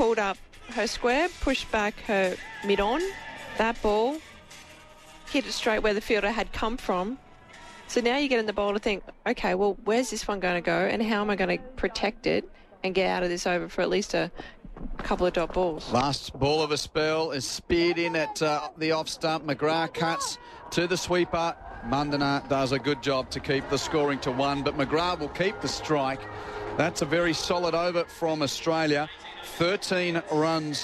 held up her square, pushed back her mid-on. That ball hit it straight where the fielder had come from. So now you get in the bowl to think, okay, well, where's this one going to go and how am I going to protect it and get out of this over for at least a couple of dot balls? Last ball of a spell is speared in at the off stump. McGrath cuts to the sweeper. Mundana does a good job to keep the scoring to 1, but McGrath will keep the strike. That's a very solid over from Australia. 16 runs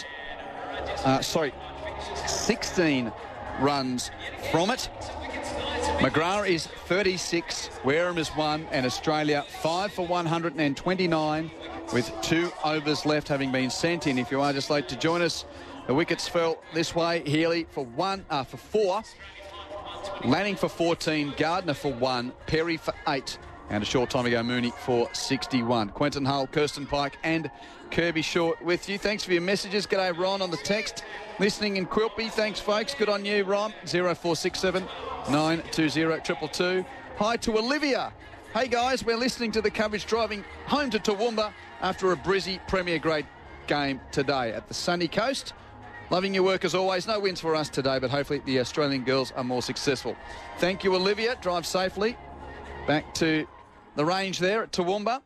from it. McGrath is 36, Wareham is 1, and Australia 5 for 129 with 2 overs left having been sent in. If you are just late to join us, the wickets fell this way. Healy for 4, Lanning for 14, Gardner for 1, Perry for 8, and a short time ago Mooney for 61. Quentin Hull, Kirsten Pike and Kirby Short with you. Thanks for your messages. G'day Ron on the text. Listening in Quilpie. Thanks folks. Good on you, Ron. 0467 920 222. Hi to Olivia. Hey guys, we're listening to the coverage driving home to Toowoomba after a Brizzy Premier Grade game today at the sunny coast. Loving your work as always. No wins for us today, but hopefully the Australian girls are more successful. Thank you, Olivia. Drive safely back to the range there at Toowoomba.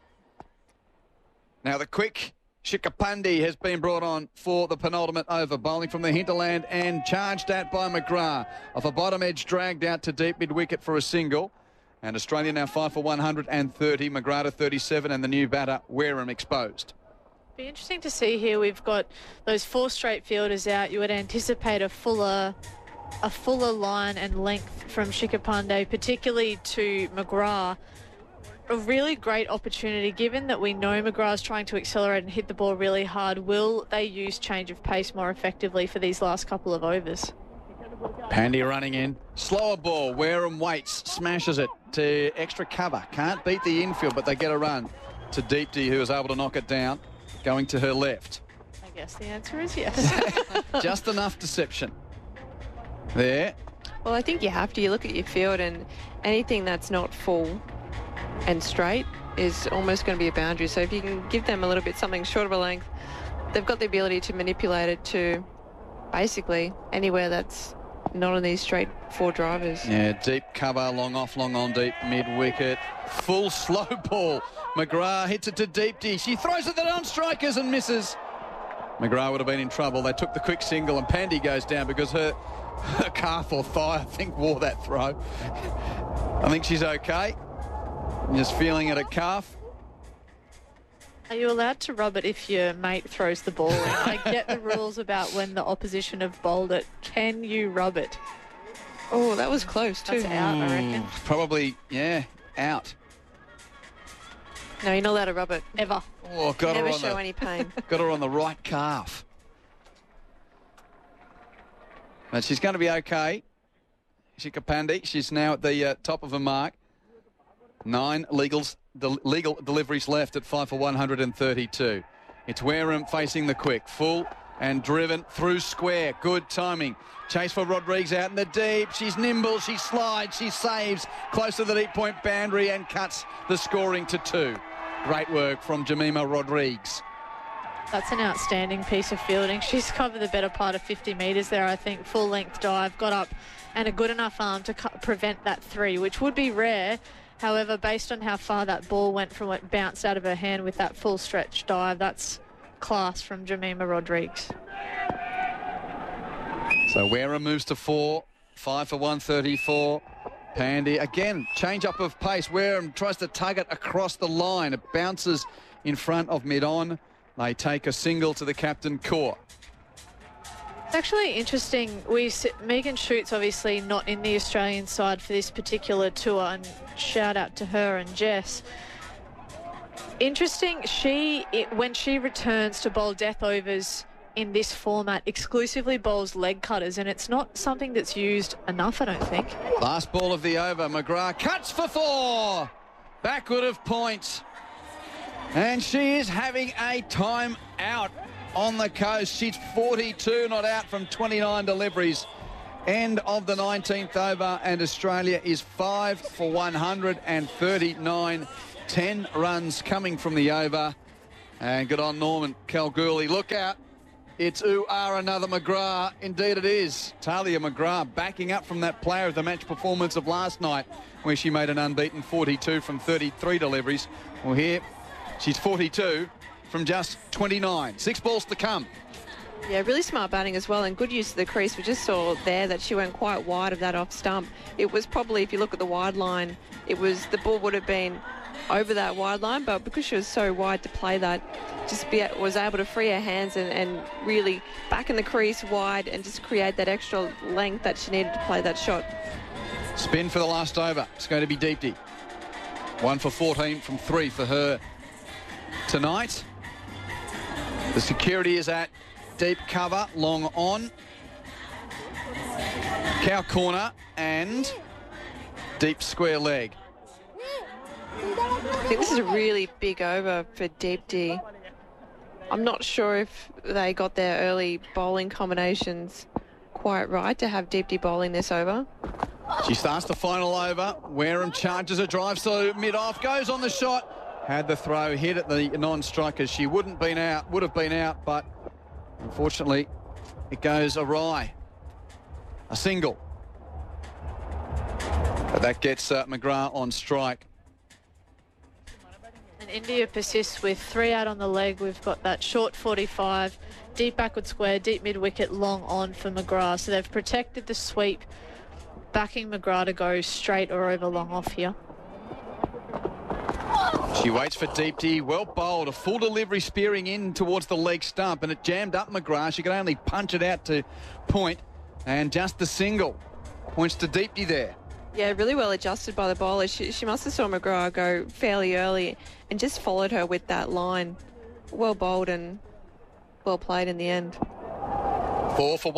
Now the quick Shikapandi has been brought on for the penultimate over, bowling from the hinterland and charged at by McGrath. Off a bottom edge, dragged out to deep mid-wicket for a single. And Australia now 5 for 130, McGrath 37, and the new batter, Wareham, exposed. Be interesting to see here. We've got those 4 straight fielders out. You would anticipate a fuller line and length from Shikapande, particularly to McGrath. A really great opportunity, given that we know McGrath's trying to accelerate and hit the ball really hard. Will they use change of pace more effectively for these last couple of overs? Pandy running in. Slower ball. Wareham waits. Smashes it to extra cover. Can't beat the infield, but they get a run to Deepti, who is able to knock it down, going to her left. I guess the answer is yes. Just enough deception there. Well, I think you have to. You look at your field and anything that's not full and straight is almost going to be a boundary. So if you can give them a little bit something short of a length, they've got the ability to manipulate it to basically anywhere that's not on these straight 4 drivers. Yeah, deep cover, long off, long on, deep mid-wicket. Full slow ball. McGrath hits it to Deepti. She throws it to the non-strikers and misses. McGrath would have been in trouble. They took the quick single and Pandy goes down because her calf or thigh, I think, wore that throw. I think she's okay. Just feeling it at calf. Are you allowed to rub it if your mate throws the ball in? I get the rules about when the opposition have bowled it. Can you rub it? Oh, that was close too. That's out, I reckon. Probably, yeah, out. No, you're not allowed to rub it. Ever. Oh, got Never her on show any pain. Got her on the right calf. But she's going to be okay. Shikapandi, she's now at the top of her mark. 9 legal deliveries left at 5 for 132. It's Wareham facing the quick. Full and driven through square. Good timing. Chase for Rodrigues out in the deep. She's nimble. She slides. She saves close to the deep point boundary and cuts the scoring to 2. Great work from Jemima Rodrigues. That's an outstanding piece of fielding. She's covered the better part of 50 metres there, I think. Full length dive. Got up and a good enough arm to prevent that 3, which would be rare. However, based on how far that ball went from what bounced out of her hand with that full stretch dive, that's class from Jemima Rodrigues. So Wareham moves to 4, 5 for 134. Pandy, again, change up of pace. Wareham tries to tug it across the line. It bounces in front of mid-on. They take a single to the captain, Kaur. It's actually interesting. Megan Schutt's obviously not in the Australian side for this particular tour, and shout out to her and Jess. Interesting, when she returns to bowl death overs in this format, exclusively bowls leg cutters, and it's not something that's used enough, I don't think. Last ball of the over. McGrath cuts for 4. Backward of points. And she is having a time out on the coast. She's 42 not out from 29 deliveries. End of the 19th over, and Australia is 5 for 139. 10 runs coming from the over. And good on Norman Kalgoorlie. Look out. It's another McGrath. Indeed it is. Talia McGrath backing up from that player of the match performance of last night, where she made an unbeaten 42 from 33 deliveries. Well, here she's 42 from just 29. 6 balls to come. Yeah, really smart batting as well, and good use of the crease. We just saw there that she went quite wide of that off stump. It was probably, if you look at the wide line, the ball would have been over that wide line, but because she was so wide to play that, was able to free her hands and really back in the crease wide and just create that extra length that she needed to play that shot. Spin for the last over. It's going to be Deepti. 1 for 14 from 3 for her tonight. The security is at deep cover, long on. Cow corner and deep square leg. I think this is a really big over for Deepti. I'm not sure if they got their early bowling combinations quite right to have Deepti bowling this over. She starts the final over. Wareham charges a drive, so mid-off, goes on the shot. Had the throw hit at the non-strikers. She would have been out, but unfortunately it goes awry. A single. But that gets McGrath on strike. And India persists with 3 out on the leg. We've got that short 45, deep backward square, deep mid-wicket, long on for McGrath. So they've protected the sweep, backing McGrath to go straight or over long off here. She waits for Deepti. Well bowled. A full delivery spearing in towards the leg stump, and it jammed up McGrath. She could only punch it out to point, and just the single points to Deepti there. Yeah, really well adjusted by the bowler. She must have saw McGrath go fairly early and just followed her with that line. Well bowled and well played in the end. 5 for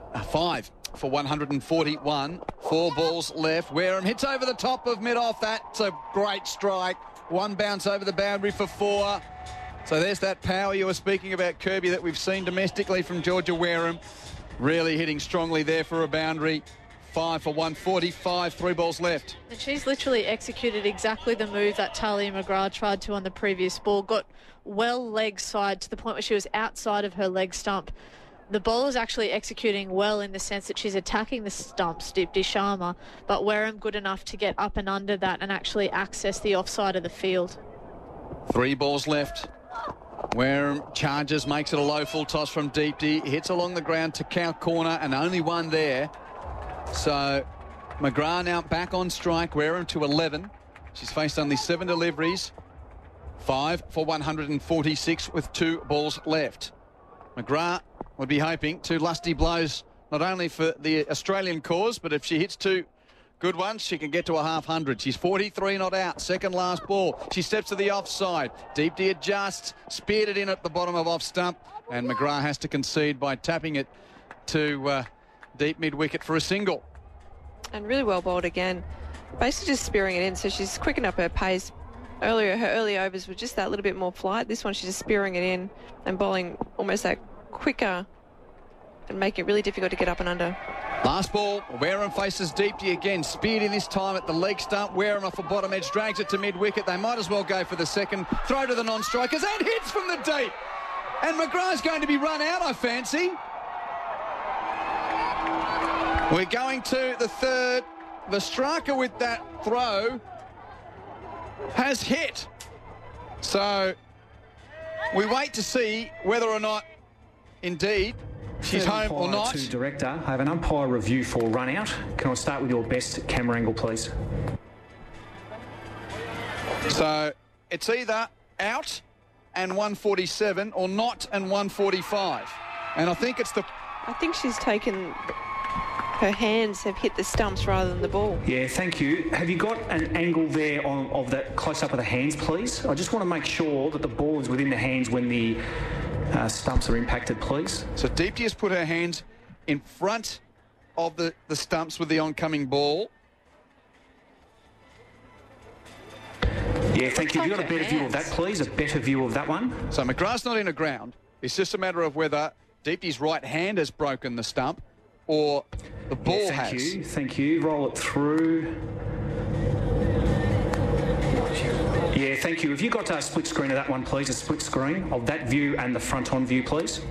141. 4 balls left. Wareham hits over the top of mid-off. That's a great strike. 1 bounce over the boundary for 4. So there's that power you were speaking about, Kirby, that we've seen domestically from Georgia Wareham. Really hitting strongly there for a boundary. 5 for 145, 3 balls left. And she's literally executed exactly the move that Talia McGrath tried to on the previous ball. Got well leg side to the point where she was outside of her leg stump. The bowler's actually executing well in the sense that she's attacking the stumps, Deepti Sharma, but Wareham good enough to get up and under that and actually access the offside of the field. 3 balls left. Wareham charges, makes it a low full toss from Deepti, hits along the ground to Cow corner, and only 1 there. So McGrath now back on strike. Wareham to 11. She's faced only 7 deliveries. 5 for 146 with 2 balls left. McGrath would be hoping 2 lusty blows, not only for the Australian cause, but if she hits 2 good ones, she can get to a half hundred. She's 43 not out. Second last ball. She steps to the offside. Deepti adjusts, speared it in at the bottom of off stump, and McGrath has to concede by tapping it to deep mid-wicket for a single. And really well bowled again. Basically just spearing it in, so she's quickened up her pace. Earlier, her early overs were just that little bit more flight. This one, she's just spearing it in and bowling almost that quicker and making it really difficult to get up and under. Last ball, Wareham faces Deepti again. Speared in this time at the leg stump. Wareham off the bottom edge, drags it to mid-wicket. They might as well go for the second. Throw to the non-strikers and hits from the deep. And McGrath's going to be run out, I fancy. We're going to the third. The striker with that throw has hit. So we wait to see whether or not, indeed, she's home or not. To director, I have an umpire review for run out. Can I start with your best camera angle, please? So it's either out and 147 or not and 145. And I think she's taken... Her hands have hit the stumps rather than the ball. Yeah, thank you. Have you got an angle there of that close-up of the hands, please? I just want to make sure that the ball is within the hands when the stumps are impacted, please. So Deepti has put her hands in front of the stumps with the oncoming ball. Yeah, thank you. Have you got a better view of that, please? A better view of that one? So McGrath's not in the ground. It's just a matter of whether Deepti's right hand has broken the stump or the ball has. Thank you. Roll it through. Yeah, thank you. Have you got a split screen of that one, please? A split screen of that view and the front-on view, please?